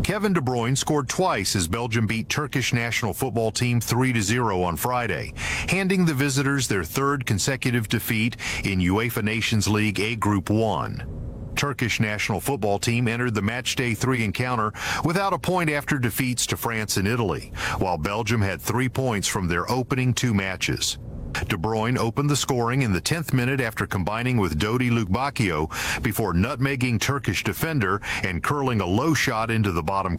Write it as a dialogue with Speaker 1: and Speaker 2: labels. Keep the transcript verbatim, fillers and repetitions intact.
Speaker 1: Kevin De Bruyne scored twice as Belgium beat Turkish national football team three to zero on Friday, handing the visitors their third consecutive defeat in UEFA Nations League A Group one. Turkish national football team entered the matchday three encounter without a point after defeats to France and Italy, while Belgium had three points from their opening two matches. De Bruyne opened the scoring in the tenth minute after combining with Dodi Lukebakio before nutmegging Turkish defender and curling a low shot into the bottom